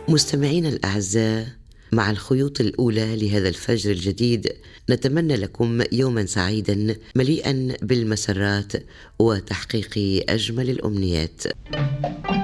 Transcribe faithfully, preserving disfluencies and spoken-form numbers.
مستمعينا الأعزاء، مع الخيوط الأولى لهذا الفجر الجديد نتمنى لكم يوما سعيدا مليئا بالمسرات وتحقيق أجمل الأمنيات.